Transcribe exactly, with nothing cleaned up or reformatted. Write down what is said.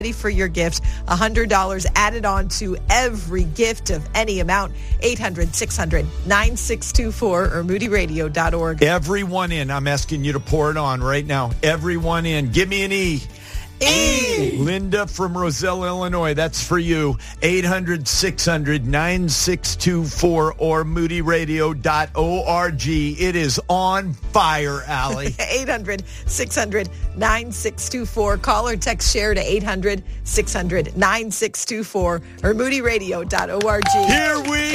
for your gift. one hundred dollars added on to every gift of any amount. eight hundred, six hundred, nine six two four or moody radio dot org. Everyone in. I'm asking you to pour it on right now. Everyone in. Give me an E. E. Linda from Roselle, Illinois. That's for you. eight hundred, six hundred, nine six two four or moody radio dot org. It is on fire, Allie. eight hundred, six hundred, nine six two four. Call or text share to eight hundred, six hundred, nine six two four or moody radio dot org. Here we